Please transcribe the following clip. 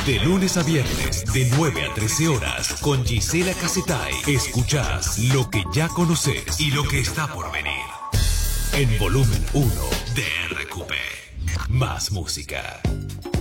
De lunes a viernes, de 9 a 13 horas, con Gisela Casetay. Escuchás lo que ya conoces y lo que está por venir. En volumen 1 de RQP. Más música.